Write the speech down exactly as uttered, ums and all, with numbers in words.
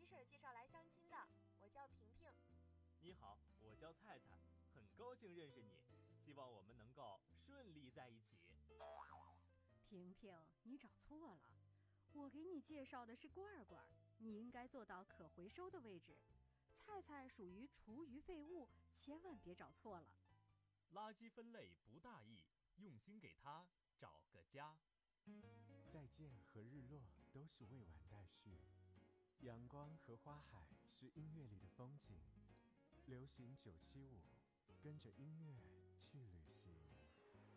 事儿介绍来相亲的，我叫萍萍。 你好，我叫菜菜，很高兴认识你，希望我们能够顺利在一起。 萍萍，你找错了，我给你介绍的是罐罐，你应该坐到可回收的位置。菜菜属于厨余废物，千万别找错了。 垃圾分类不大易，用心给它找个家。 再见和日落都是未完待续，阳光和花海是音乐里的风景。流行九七五，跟着音乐去旅行。